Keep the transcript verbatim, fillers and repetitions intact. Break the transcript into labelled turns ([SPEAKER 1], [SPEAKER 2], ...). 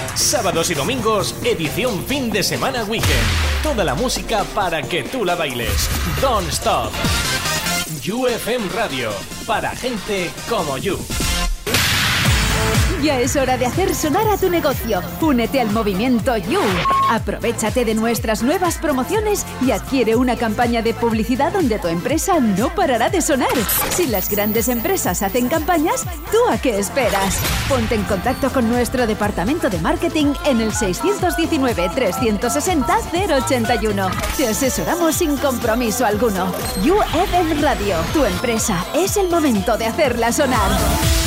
[SPEAKER 1] Sábados y domingos, edición fin de semana weekend. Toda la música para que tú la bailes. Don't Stop. U F M Radio, para gente como you.
[SPEAKER 2] Ya es hora de hacer sonar a tu negocio. Únete al movimiento You. Aprovechate de nuestras nuevas promociones y adquiere una campaña de publicidad donde tu empresa no parará de sonar. Si las grandes empresas hacen campañas, ¿tú a qué esperas? Ponte en contacto con nuestro departamento de marketing en el seis uno nueve, tres seis cero, cero ocho uno. Te asesoramos sin compromiso alguno. U F M Radio, tu empresa. Es el momento de hacerla sonar.